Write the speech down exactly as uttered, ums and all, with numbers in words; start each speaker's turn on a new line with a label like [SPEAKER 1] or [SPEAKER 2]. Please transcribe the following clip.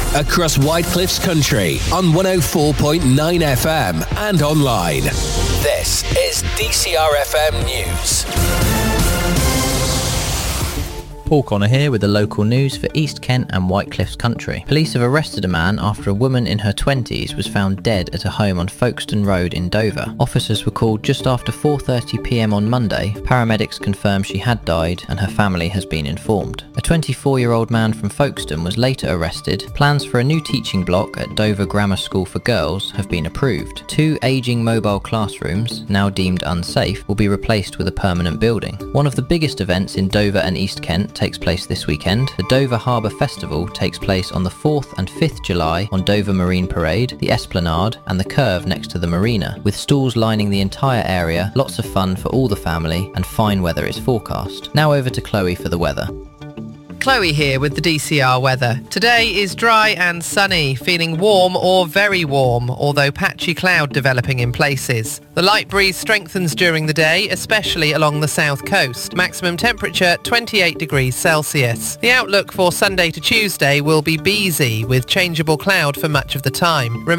[SPEAKER 1] across Whitecliff's country on one oh four point nine F M and online. This is D C R F M News.
[SPEAKER 2] Paul Connor here with the local news for East Kent and Whitecliff's country. Police have arrested a man after a woman in her twenties was found dead at a home on Folkestone Road in Dover. Officers were called just after four thirty p m on Monday. Paramedics confirmed she had died and her family has been informed. A twenty-four-year-old man from Folkestone was later arrested. Plans for a new teaching block at Dover Grammar School for Girls have been approved. Two ageing mobile classrooms, now deemed unsafe, will be replaced with a permanent building. One of the biggest events in Dover and East Kent takes place this weekend. The Dover Harbour Festival takes place on the fourth and fifth July on Dover Marine Parade, the Esplanade and the Curve next to the marina, with stalls lining the entire area, lots of fun for all the family and fine weather is forecast. Now over to Chloe for the weather.
[SPEAKER 3] Chloe here with the D C R weather. Today is dry and sunny, feeling warm or very warm, although patchy cloud developing in places. The light breeze strengthens during the day, especially along the south coast. Maximum temperature twenty-eight degrees Celsius. The outlook for Sunday to Tuesday will be breezy with changeable cloud for much of the time.